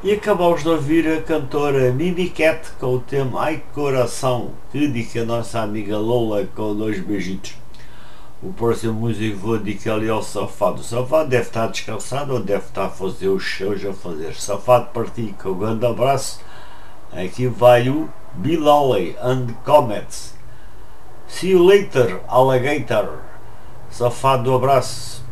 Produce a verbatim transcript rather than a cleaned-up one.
E acabamos de ouvir a cantora Mimi Cat com o tema Ai Coração, que dedica a nossa amiga Lola com dois beijitos. O próximo músico vou dedicar-lhe ao Safado. O Safado deve estar descansado ou deve estar a fazer os seus a fazer. Safado para ti, com um grande abraço. Aqui vai o Bilally and Comets. See you later, alligator. Safado, abraço.